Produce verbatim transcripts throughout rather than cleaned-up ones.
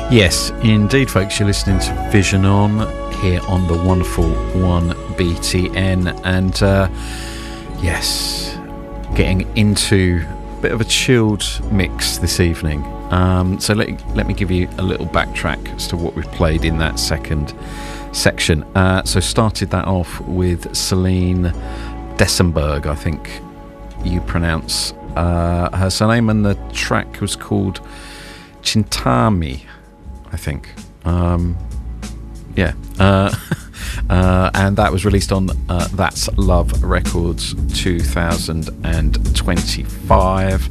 Yes, indeed, folks. You're listening to Vision On here on the wonderful one B T N, and uh, yes, getting into a bit of a chilled mix this evening. Um, so let let me give you a little backtrack as to what we've played in that second section. Uh, so started that off with Celine Dessenberg, I think you pronounce uh, her surname, and the track was called Chintami, I think. Um, yeah. Uh, uh, and that was released on uh, That's Love Records two thousand twenty-five.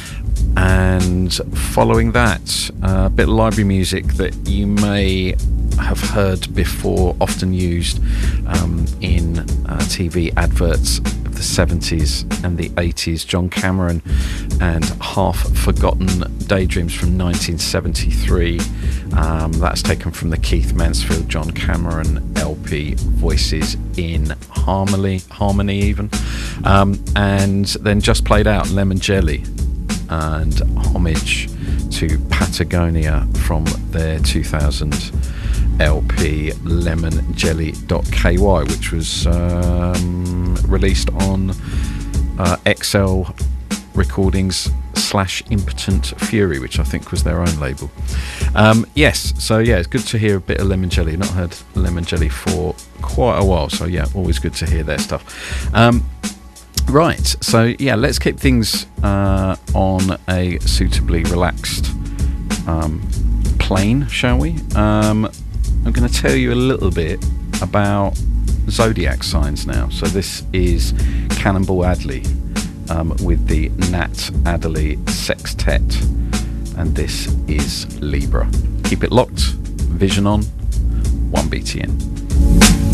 And following that, uh, a bit of library music that you may have heard before, often used um, in uh, T V adverts of the seventies and the eighties. John Cameron and Half Forgotten Daydreams from nineteen seventy-three. Um, that's taken from the Keith Mansfield John Cameron L P, Voices in Harmony, Harmony even. Um, and then just played out Lemon Jelly and Homage to Patagonia from their two thousand L P lemon jelly dot k y, which was um, released on uh, X L Recordings slash Impotent Fury, which I think was their own label. Um, yes, so yeah, it's good to hear a bit of Lemon Jelly. Not heard Lemon Jelly for quite a while, so yeah, always good to hear their stuff. Um, right, so yeah, let's keep things uh, on a suitably relaxed um, plane, shall we? Um, I'm going to tell you a little bit about zodiac signs now. So this is Cannonball Adderley um, with the Nat Adderley Sextet, and this is Libra. Keep it locked. Vision On, one B T N.